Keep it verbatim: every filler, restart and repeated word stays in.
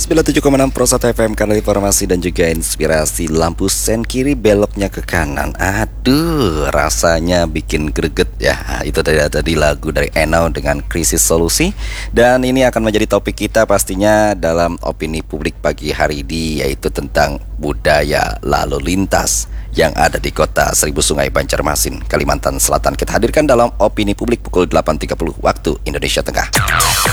sembilan puluh tujuh koma enam Pro satu F M, kanal informasi dan juga inspirasi. Lampu sen kiri beloknya ke kanan. Aduh, rasanya bikin greget ya. Itu tadi tadi lagu dari Eno dengan Krisis Solusi. Dan ini akan menjadi topik kita pastinya dalam opini publik pagi hari ini, yaitu tentang budaya lalu lintas yang ada di kota Seribu Sungai, Banjarmasin, Kalimantan Selatan. Kita hadirkan dalam opini publik pukul delapan tiga puluh waktu Indonesia Tengah.